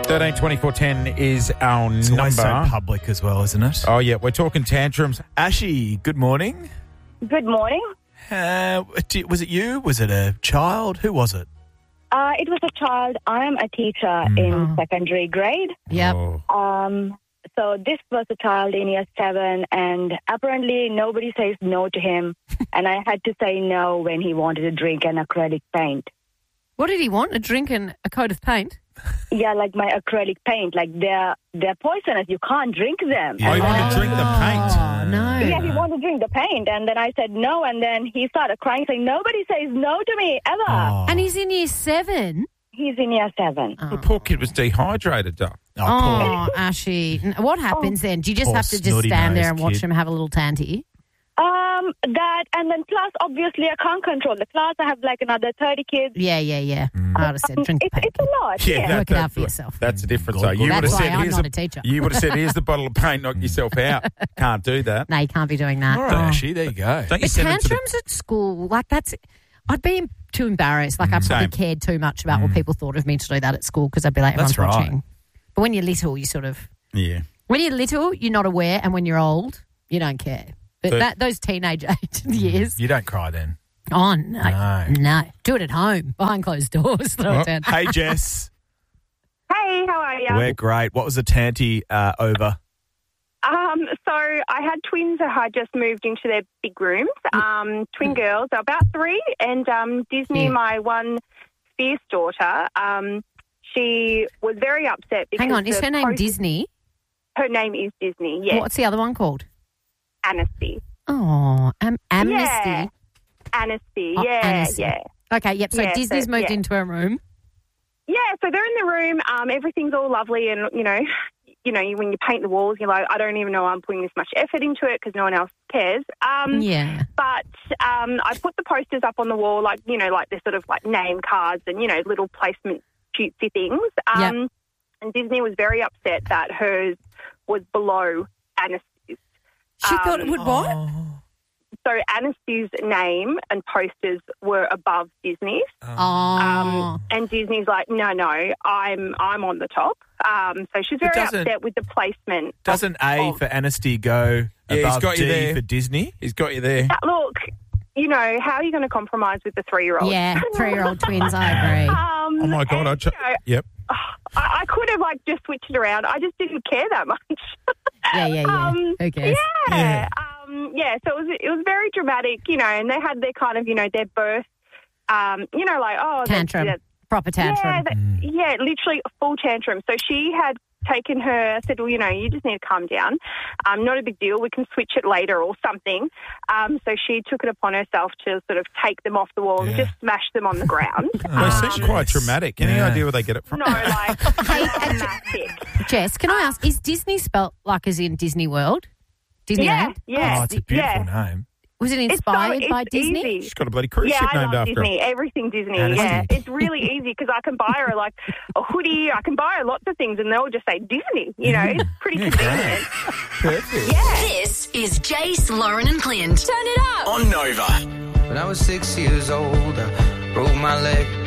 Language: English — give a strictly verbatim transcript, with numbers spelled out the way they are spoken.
thirteen twenty-four ten is our It's number. always so public as well, isn't it? Oh, yeah, we're talking tantrums. Ashy, good morning. Good morning. Uh, d- was it you? Was it a child? Who was it? Uh, it was a child. I am a teacher in secondary grade. Yep. Oh. Um, so this was a child in year seven, and apparently nobody says no to him. And I had to say no when he wanted to drink an acrylic paint. What did he want? A drink and a coat of paint? Yeah, like my acrylic paint. Like they're they're poisonous. You can't drink them. Oh, you want to drink the paint? Oh, no. Yeah, he wanted to drink the paint, and then I said no, and then he started crying, saying nobody says no to me ever. Oh, And he's in year seven. He's in year seven. The poor kid was dehydrated, Doc. oh, poor. Oh, Ashy. N- What happens then? Do you just Poor have to just stand snotty-nosed there and watch kid. him have a little tanty? Um, that and then plus obviously I can't control the class. I have like another thirty kids. Yeah, yeah, yeah. I would have said drink the It's, paint. it's a lot. Yeah. Work it out for yourself. That's the difference, Good, though. You good. would have That's said, why I'm here's not a, a teacher. You would have said, here's the bottle of paint, knock yourself out. Can't do that. No, you can't be doing that. All right, Oh. Ashy, there you go. Don't you But send them to the... tantrums at school, like that's, I'd be too embarrassed. Like I probably Same. cared too much about what people thought of me to do that at school because I'd be like, everyone's That's right. watching. But when you're little, you sort of, Yeah. when you're little, you're not aware, and when you're old, you don't care. But But- that those teenage age years, You don't cry then. oh no, No. no, do it at home behind closed doors. Throw Oh. it down. Hey, Jess. Hey, how are you? We're great. What was the tanty uh, over? Um, so I had twins that had just moved into their big rooms. Um, twin girls, they're about three, and um, Disney, Yeah. my one fierce daughter, um, she was very upset because Hang on, is the her name post- Disney? Her name is Disney. Yes, What's the other one called? Anasty. Oh, um, Amnesty. Yeah. Anasty. Oh, yeah, Anasty. yeah. Okay, yep. So Yeah, Disney's so- moved yeah. into her room. Yeah, so they're in the room. Um, everything's all lovely, and you know, you know, when you paint the walls, you're like, I don't even know I'm putting this much effort into it because no one else cares. Um, Yeah. But um, I put the posters up on the wall, like you know, like they're sort of like name cards and you know, little placement cutesy things. Um, Yep. And Disney was very upset that hers was below Anastasia. She Um, thought it would what? Oh. So Anastasia's name and posters were above Disney's. Oh. Um, and Disney's like, no, no, I'm I'm on the top. Um, so she's very doesn't- upset with the placement. of- Doesn't A of- for Anasty go Yeah, he's above got you D there. for Disney? He's got you there. Uh, Look, you know, how are you going to compromise with the three-year-old? Yeah, three-year-old twins. I agree. Um, Oh, my God. and, I ch- you know, Yep. I, I could have like just switched it around. I just didn't care that much. Yeah, yeah, yeah. Um, Who cares? Yeah. Yeah. Um, yeah, so it was it was very dramatic, you know, and they had their kind of, you know, their birth, um, you know, like, oh, they- Tantrum. they- Proper Yeah, tantrum. that, yeah, literally a full tantrum. So she had taken her, I said, well, you know, you just need to calm down. Um, not a big deal. We can switch it later or something. Um, so she took it upon herself to sort of take them off the wall and Yeah. just smash them on the ground. Well, it seems Um, quite traumatic. Any Yeah. idea where they get it from? No, like, Hey, dramatic. Jess, can I ask, is Disney spelt like as in Disney World? Disneyland? Yeah, yeah. Oh, it's a beautiful yeah. name. Was it It's so- inspired by it's Disney? easy. She's got a bloody cruise Yeah, ship I named love after Disney. her. Everything Disney. That is Yeah, Disney. it's really easy because I can buy her like a hoodie. I can buy her lots of things, and they'll just say Disney. You know, it's pretty convenient. Perfect. This is Jace, Lauren and Clint. Turn it up. On Nova. When I was six years old, I broke my leg